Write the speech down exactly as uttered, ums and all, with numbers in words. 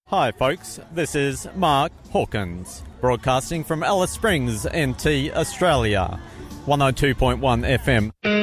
Hi folks, this is Mark Hawkins, broadcasting from Alice Springs, N T, Australia, one oh two point one F M.